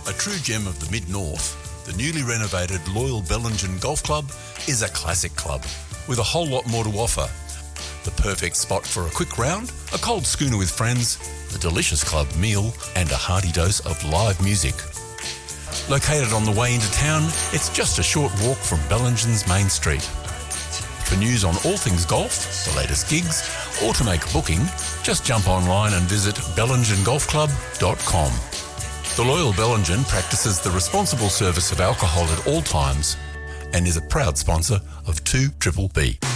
A true gem of the Mid-North, the newly renovated Loyal Bellingen Golf Club is a classic club with a whole lot more to offer. The perfect spot for a quick round, a cold schooner with friends, a delicious club meal and a hearty dose of live music. Located on the way into town, it's just a short walk from Bellingen's Main Street. For news on all things golf, the latest gigs, or to make a booking, just jump online and visit bellingengolfclub.com. The Loyal Bellingen practices the responsible service of alcohol at all times and is a proud sponsor of 2BBB.